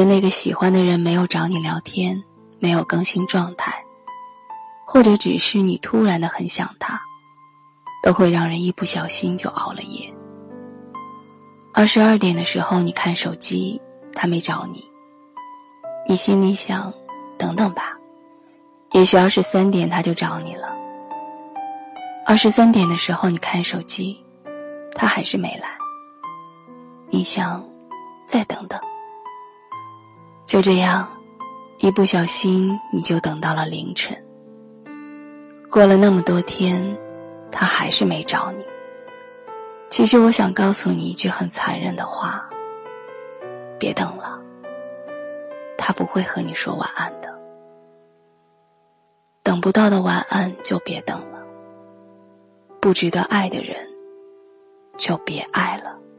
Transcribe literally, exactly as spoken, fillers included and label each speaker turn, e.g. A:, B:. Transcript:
A: 那个喜欢的人没有找你聊天，没有更新状态，或者只是你突然的很想他，都会让人一不小心就熬了夜。二十二点的时候你看手机，他没找你，你心里想，等等吧，也许二十三点他就找你了。二十三点的时候你看手机，他还是没来，你想，再等等。就这样，一不小心你就等到了凌晨。过了那么多天，他还是没找你。其实我想告诉你一句很残忍的话，别等了，他不会和你说晚安的。等不到的晚安就别等了，不值得爱的人就别爱了。